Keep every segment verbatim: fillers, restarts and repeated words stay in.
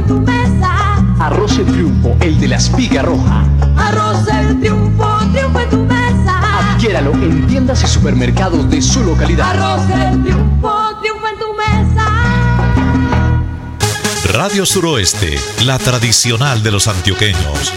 tu mesa. Arroz El Triunfo, el de la espiga roja. Arroz El Triunfo, triunfo en tu mesa. Adquiéralo en tiendas y supermercados de su localidad. Arroz El Triunfo, triunfo en tu mesa. Radio Suroeste, la tradicional de los antioqueños.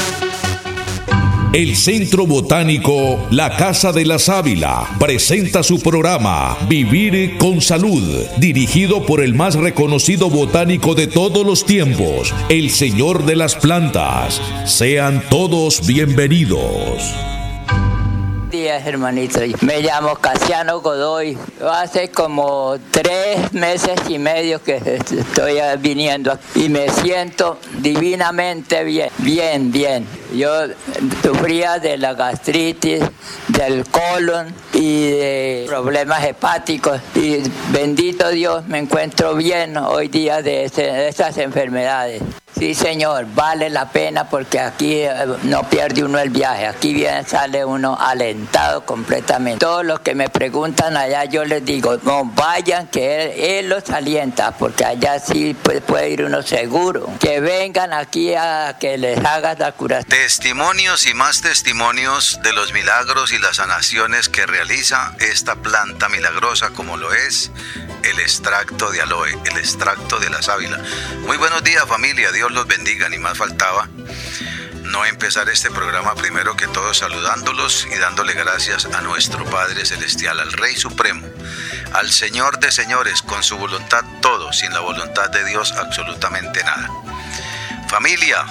El Centro Botánico La Casa de la Sábila presenta su programa Vivir con Salud, dirigido por el más reconocido botánico de todos los tiempos, el Señor de las Plantas. Sean todos bienvenidos. Días, hermanito. Me llamo Casiano Godoy. Hace como tres meses y medio que estoy viniendo aquí y me siento divinamente bien, bien, bien. Yo sufría de la gastritis, del colon y de problemas hepáticos y bendito Dios me encuentro bien hoy día de, ese, de esas enfermedades. Sí, señor, vale la pena porque aquí no pierde uno el viaje, aquí bien sale uno alentado completamente. Todos los que me preguntan allá yo les digo, no vayan que él, él los alienta porque allá sí puede, puede ir uno seguro. Que vengan aquí a que les haga la curación. Testimonios y más testimonios de los milagros y las sanaciones que realiza esta planta milagrosa como lo es el extracto de aloe, el extracto de la sábila. Muy buenos días, familia, Dios los bendiga, ni más faltaba no empezar este programa primero que todo saludándolos y dándole gracias a nuestro Padre Celestial, al Rey Supremo, al Señor de señores, con su voluntad todo, sin la voluntad de Dios absolutamente nada. Familia,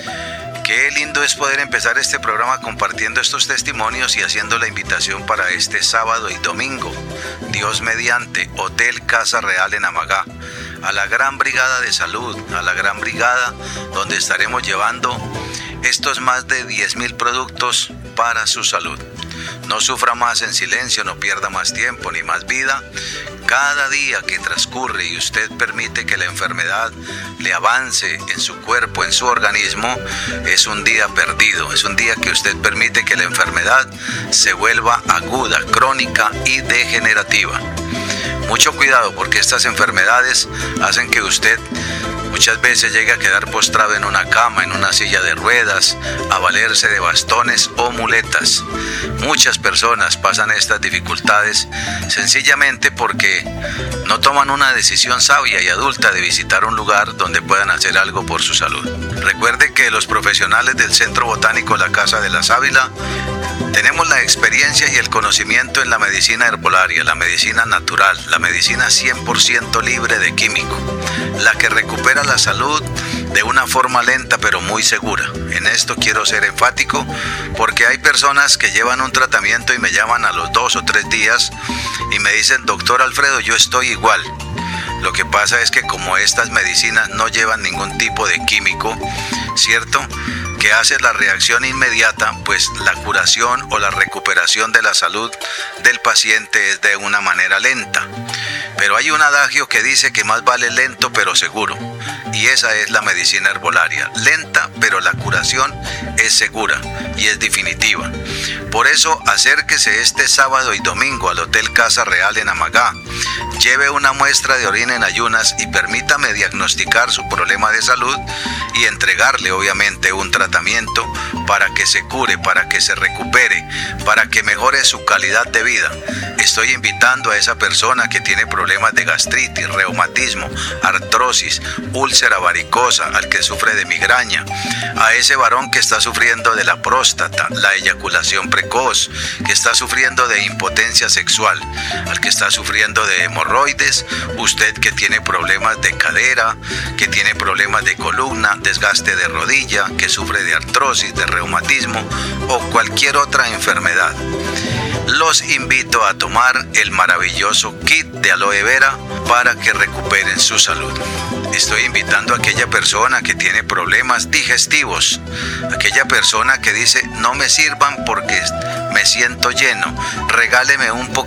qué lindo es poder empezar este programa compartiendo estos testimonios y haciendo la invitación para este sábado y domingo, Dios mediante, Hotel Casa Real en Amagá, a la gran brigada de salud, a la gran brigada donde estaremos llevando estos más de diez mil productos para su salud. No sufra más en silencio, no pierda más tiempo ni más vida. Cada día que transcurre y usted permite que la enfermedad le avance en su cuerpo, en su organismo, es un día perdido. Es un día que usted permite que la enfermedad se vuelva aguda, crónica y degenerativa. Mucho cuidado porque estas enfermedades hacen que usted muchas veces llegue a quedar postrado en una cama, en una silla de ruedas, a valerse de bastones o muletas. Muchas personas pasan estas dificultades sencillamente porque no toman una decisión sabia y adulta de visitar un lugar donde puedan hacer algo por su salud. Recuerde que los profesionales del Centro Botánico La Casa de la Sábila tenemos la experiencia y el conocimiento en la medicina herbolaria, la medicina natural, la medicina cien por ciento libre de químico, la que recupera la salud de una forma lenta pero muy segura. En esto quiero ser enfático porque hay personas que llevan un tratamiento y me llaman a los dos o tres días y me dicen, doctor Alfredo, yo estoy igual. Lo que pasa es que como estas medicinas no llevan ningún tipo de químico, ¿cierto?, que hace la reacción inmediata, pues la curación o la recuperación de la salud del paciente es de una manera lenta. Pero hay un adagio que dice que más vale lento pero seguro, y esa es la medicina herbolaria, lenta pero la curación es segura y es definitiva. Por eso acérquese este sábado y domingo al Hotel Casa Real en Amagá, lleve una muestra de orina en ayunas y permítame diagnosticar su problema de salud y entregarle obviamente un tratamiento para que se cure, para que se recupere, para que mejore su calidad de vida. Estoy invitando a esa persona que tiene problemas de gastritis, reumatismo, artrosis, úlcera varicosa, al que sufre de migraña, a ese varón que está sufriendo de la próstata, la eyaculación precoz, que está sufriendo de impotencia sexual, al que está sufriendo de hemorroides, usted que tiene problemas de cadera, que tiene problemas de columna, desgaste de rodilla, que sufre de artrosis, de reumatismo o cualquier otra enfermedad. Los invito a tomar el maravilloso kit de aloe vera para que recuperen su salud. Estoy invitando a aquella persona que tiene problemas digestivos, aquella persona que dice no me sirvan porque me siento lleno, regáleme un poco